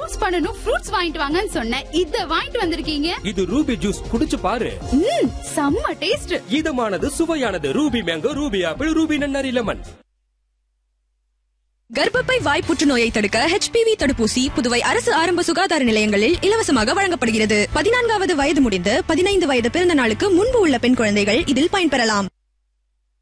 Juice பண்ணனும் fruits வாங்கிட்டு வாங்கன்னு சொன்னேன். இத வாங்கிட்டு வந்திருக்கீங்க. இது ரூபி ஜூஸ், குடிச்சு பாரு. செம்ம taste. இதமானது, சுவையானது. Ruby mango, Ruby apple, Ruby நன்னாரி லெமன். கர்ப்பப்பை வாய் புற்றுநோயை தடுக்க HPV தடுப்பூசி புதுவை அரசு ஆரம்ப சுகாதார நிலையங்களில் இலவசமாக வழங்கப்படுகிறது. 14வது வயது முடிந்து 15 வயது பிறந்த நாளுக்கு முன்பு உள்ள பெண் குழந்தைகள் இதில் பயன்பெறலாம்.